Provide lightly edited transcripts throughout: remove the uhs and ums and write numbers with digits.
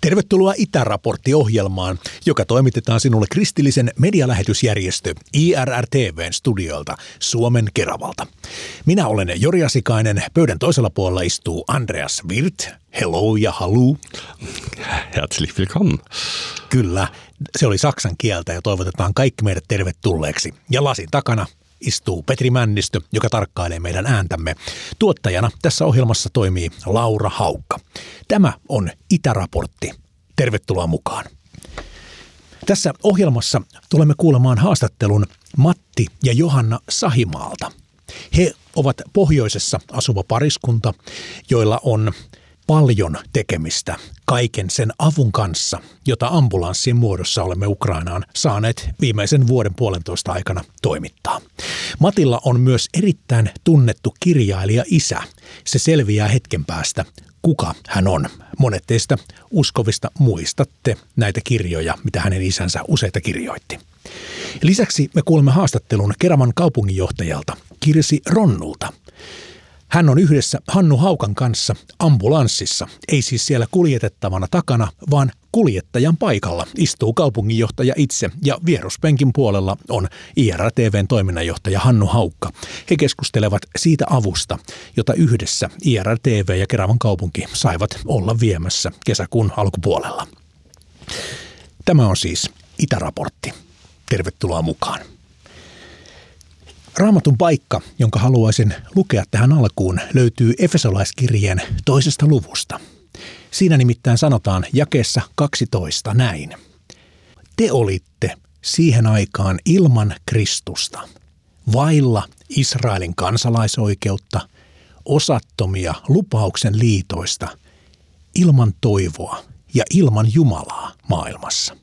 Tervetuloa Itäraportti-ohjelmaan, joka toimitetaan sinulle kristillisen medialähetysjärjestö IRR-TV:n studiolta Suomen Keravalta. Minä olen Jori Asikainen, pöydän toisella puolella istuu Andreas Wirth. Hello ja hallo. Herzlich willkommen. Kyllä, se oli saksan kieltä ja toivotetaan kaikki meidät tervetulleeksi. Ja lasin takana istuu Petri Männistö, joka tarkkailee meidän ääntämme. Tuottajana tässä ohjelmassa toimii Laura Haukka. Tämä on Itäraportti. Tervetuloa mukaan. Tässä ohjelmassa tulemme kuulemaan haastattelun Matti ja Johanna Sahimaalta. He ovat pohjoisessa asuva pariskunta, joilla on paljon tekemistä kaiken sen avun kanssa, jota ambulanssien muodossa olemme Ukrainaan saaneet viimeisen vuoden puolentoista aikana toimittaa. Matilla on myös erittäin tunnettu kirjailija-isä. Se selviää hetken päästä, kuka hän on. Monet teistä uskovista muistatte näitä kirjoja, mitä hänen isänsä useita kirjoitti. Lisäksi me kuulemme haastattelun Keravan kaupunginjohtajalta Kirsi Ronnulta. Hän on yhdessä Hannu Haukan kanssa ambulanssissa, ei siis siellä kuljetettavana takana, vaan kuljettajan paikalla istuu kaupunginjohtaja itse ja vieruspenkin puolella on IRR-TV:n toiminnanjohtaja Hannu Haukka. He keskustelevat siitä avusta, jota yhdessä IRR-TV ja Keravan kaupunki saivat olla viemässä kesäkuun alkupuolella. Tämä on siis Itäraportti. Tervetuloa mukaan. Raamatun paikka, jonka haluaisin lukea tähän alkuun, löytyy Efesolaiskirjeen 2. luvusta. Siinä nimittäin sanotaan jakeessa 12 näin. Te olitte siihen aikaan ilman Kristusta, vailla Israelin kansalaisoikeutta, osattomia lupauksen liitoista, ilman toivoa ja ilman Jumalaa maailmassa.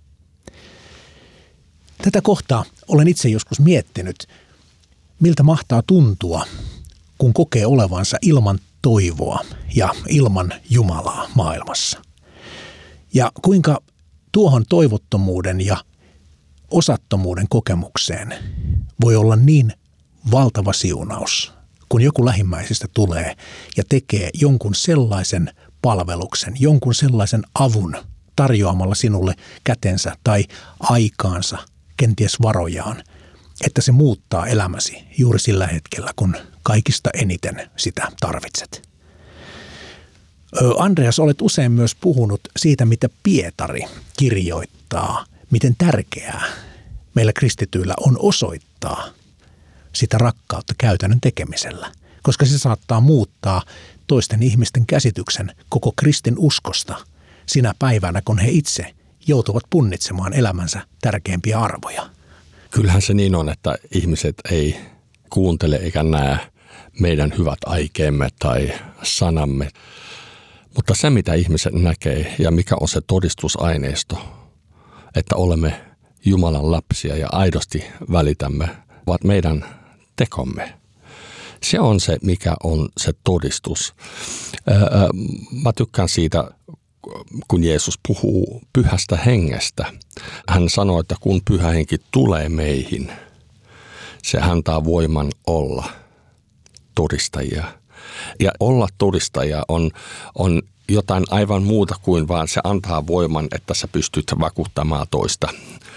Tätä kohtaa olen itse joskus miettinyt, miltä mahtaa tuntua, kun kokee olevansa ilman toivoa ja ilman Jumalaa maailmassa. Ja kuinka tuohon toivottomuuden ja osattomuuden kokemukseen voi olla niin valtava siunaus, kun joku lähimmäisistä tulee ja tekee jonkun sellaisen palveluksen, jonkun sellaisen avun tarjoamalla sinulle kätensä tai aikaansa, kenties varojaan, että se muuttaa elämäsi juuri sillä hetkellä, kun kaikista eniten sitä tarvitset. Andreas, olet usein myös puhunut siitä, mitä Pietari kirjoittaa, miten tärkeää meillä kristityillä on osoittaa sitä rakkautta käytännön tekemisellä, koska se saattaa muuttaa toisten ihmisten käsityksen koko kristin uskosta sinä päivänä, kun he itse joutuvat punnitsemaan elämänsä tärkeimpiä arvoja. Kyllähän se niin on, että ihmiset ei kuuntele eikä näe meidän hyvät aikeemme tai sanamme. Mutta se, mitä ihmiset näkee ja mikä on se todistusaineisto, että olemme Jumalan lapsia ja aidosti välitämme, ovat meidän tekomme. Se on se, mikä on se todistus. Mä tykkään siitä, kun Jeesus puhuu pyhästä hengestä. Hän sanoo, että kun pyhä henki tulee meihin, se antaa voiman olla todistajia. Ja olla todistaja on jotain aivan muuta kuin vaan se antaa voiman, että sä pystyt vakuuttamaan toista.